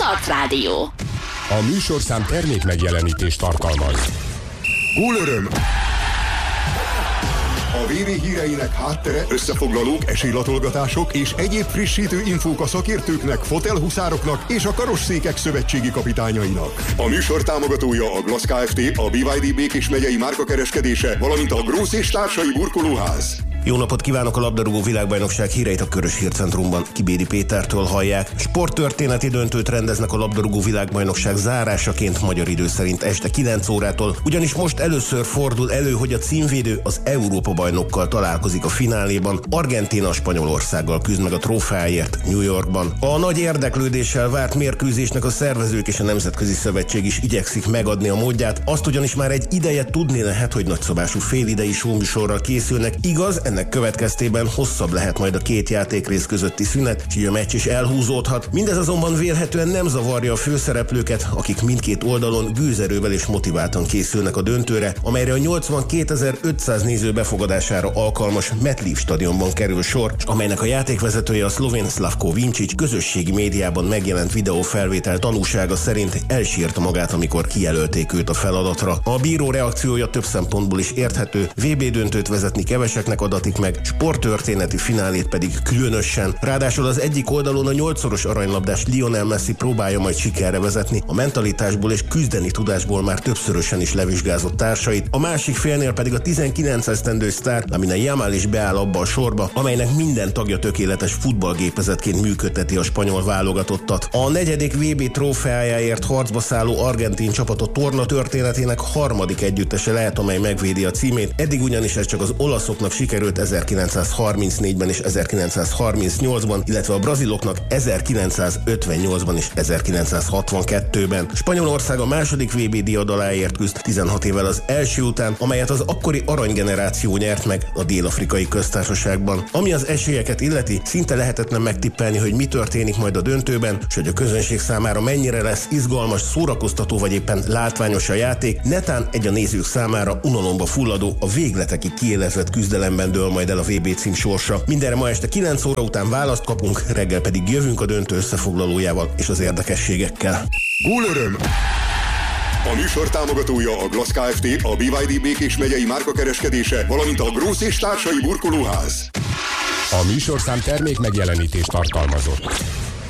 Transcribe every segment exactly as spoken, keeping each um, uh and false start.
Start Rádió. A műsorszám termék megjelenítést tartalmaz. Gól-öröm! A vé bé híreinek háttere, összefoglalók, esélylatolgatások és egyéb frissítő infók a szakértőknek, fotelhuszároknak és a karosszékek szövetségi kapitányainak. A műsor támogatója a Glass Kft., a bé vé dé Békés megyei márkakereskedése, valamint a Grósz és társai burkolóház. Jó napot kívánok! A labdarúgó világbajnokság híreit a Körös Hírcentrumban Kibéri Pétertől hallják. Sporttörténeti döntőt rendeznek a labdarúgó világbajnokság zárásaként magyar idő szerint este kilenc órától, ugyanis most először fordul elő, hogy a címvédő az Európa-bajnokkal találkozik a fináléban. Argentína Spanyolországgal küzd meg a trófeáért New Yorkban. A nagy érdeklődéssel várt mérkőzésnek a szervezők és a Nemzetközi Szövetség is igyekszik megadni a módját. Azt ugyanis már egy ideje tudni lehet, hogy nagyszabású félidei showműsorral készülnek. Igaz, ennek következtében hosszabb lehet majd a két játékrész közötti szünet, és így a meccs is elhúzódhat. Mindez azonban vélhetően nem zavarja a főszereplőket, akik mindkét oldalon gőzerővel és motiváltan készülnek a döntőre, amelyre a nyolcvankétezer-ötszáz néző befogadására alkalmas MetLife stadionban kerül sor, és amelynek a játékvezetője a szlovén Slavko Vincic közösségi médiában megjelent videófelvétel tanúsága szerint elsírta magát, amikor kijelölték őt a feladatra. A bíró reakciója több szempontból is érthető, vé bé döntőt vezetni keveseknek adatik meg, sporttörténeti finálét pedig különösen. Ráadásul az egyik oldalon a nyolcszoros aranylabdás Lionel Messi próbálja majd sikerre vezetni, a mentalitásból és küzdeni tudásból már többszörösen is levizsgázott társait, a másik félnél pedig a tizenkilenc esztendős sztár Lamine Yamal is beáll abba a sorba, amelynek minden tagja tökéletes futballgépezetként működteti a spanyol válogatottat. A negyedik vé bé trófeájáért harcba szálló argentin csapat a torna történetének harmadik együttese lehet, amely megvédi a címét. Eddig ugyanis ez csak az olaszoknak sikerült ezerkilencszázharmincnégyben és ezerkilencszázharmincnyolcban, illetve a braziloknak ezerkilencszázötvennyolcban és ezerkilencszázhatvankettőben. Spanyolország a második vé bé diadaláért küzd tizenhat évvel az első után, amelyet az akkori aranygeneráció nyert meg a Dél-Afrikai Köztársaságban. Ami az esélyeket illeti, szinte lehetetlen megtippelni, hogy mi történik majd a döntőben, és hogy a közönség számára mennyire lesz izgalmas, szórakoztató vagy éppen látványos a játék, netán egy a nézők számára unalomba fulladó, a végletekig kiélezett küzdelemben dől majd el a vé bé cím sorsa. Mindenre ma este kilenc óra után választ kapunk, reggel pedig jövünk a döntő összefoglalójával és az érdekességekkel. Gól-öröm! A műsor támogatója a Glass Kft., a bé vé dé Békés megyei márkakereskedése, valamint a Grósz és társai burkolóház. A műsorszám termék megjelenítést tartalmazott.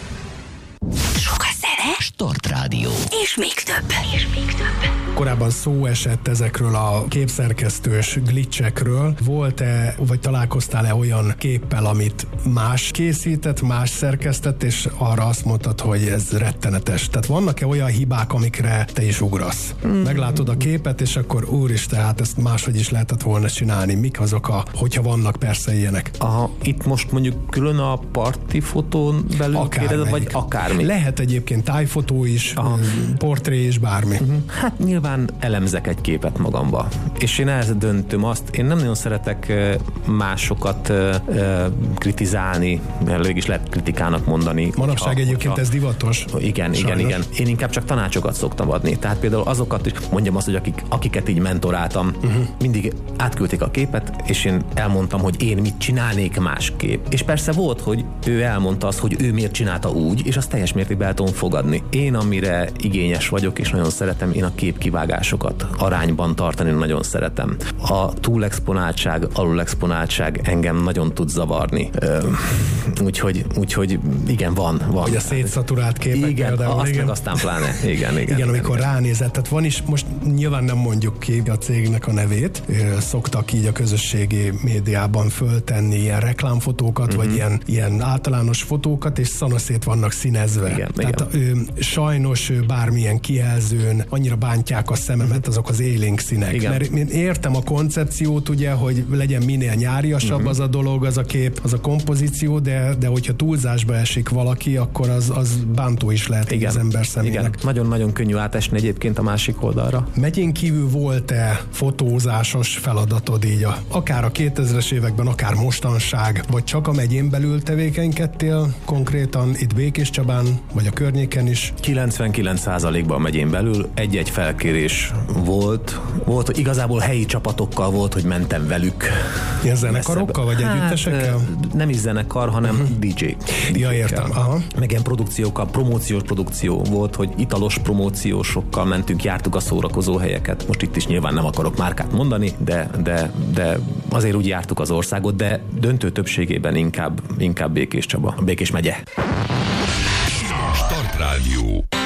Sok a zene, Start Rádió. és még több. És még több. Korábban szó esett ezekről a képszerkesztős glitchekről. Volt-e, vagy találkoztál-e olyan képpel, amit más készített, más szerkesztett, és arra azt mondtad, hogy ez rettenetes? Tehát vannak-e olyan hibák, amikre te is ugrasz? Mm. Meglátod a képet, és akkor úristen, hát ezt máshogy is lehetett volna csinálni. Mik azok a, hogyha vannak persze ilyenek? Aha, itt most mondjuk külön a parti fotón belül kérdezed, vagy akármi? Lehet egyébként tájfotó is, aha, portré és bármi. Uh-huh. Hát nyilván elemzek egy képet magamba. És én ehhez döntöm azt, én nem nagyon szeretek másokat kritizálni, mert is lehet kritikának mondani. Manapság hogyha, egyébként hogyha, ez divatos. Igen, igen, sajnos. igen. Én inkább csak tanácsokat szoktam adni. Tehát például azokat is, mondjam azt, hogy akik, akiket így mentoráltam, uh-huh. mindig átküldték a képet, és én elmondtam, hogy én mit csinálnék másképp. És persze volt, hogy ő elmondta azt, hogy ő miért csinálta úgy, és azt teljes mértékben el tudom fogadni. Én, amire igényes vagyok, és nagyon szeretem, én a képkivágásokat arányban tartani nagyon szeretem. A túlexponáltság, alulexponáltság engem nagyon tud zavarni. Úgyhogy, úgyhogy igen, van. van. Hogy a szétszaturált képek igen, például. Azt igen, meg aztán pláne. Igen, igen, igen, igen amikor igen. ránézett. Tehát van is, most nyilván nem mondjuk ki a cégnek a nevét, szoktak így a közösségi médiában föltenni ilyen reklámfotókat, uh-huh. vagy ilyen, ilyen általános fotókat, és szanaszét vannak színezve. Igen, Tehát igen. Ö, sajnos bármilyen kijelzőn annyira bántják a szememet uh-huh. azok az élénk színek. Igen. Mert én értem a koncepciót, ugye, hogy legyen minél nyáriasabb uh-huh. az a dolog, az a kép, az a kompozíció, de, de hogyha túlzásba esik valaki, akkor az, az bántó is lehet az ember szemének. Igen. Nagyon-nagyon könnyű átesni egyébként a másik oldalra. Megyén kívül volt-e fotózásos feladatod így, a, akár a kétezres években, akár mostanság, vagy csak a megyén belül tevékenykedtél konkrétan itt Békéscsabán, vagy a környéken is? felkérés? kilencvenkilenc százalékban a megyén belül egy-egy felkérés volt. Volt, hogy igazából helyi csapatokkal volt, hogy mentem velük. Ilyen zenekarokkal, vagy hát, együttesekkel? Nem is zenekar, hanem uh-huh. dé dzsé. Ja, értem. Aha. Meg ilyen produkciókkal, promóciós produkció volt, hogy italos promóciósokkal mentünk, jártuk a szórakozó helyeket. Most itt is nyilván nem akarok márkát mondani, de, de, de azért úgy jártuk az országot, de döntő többségében inkább, inkább Békés Csaba, Békés megye. Startrádió.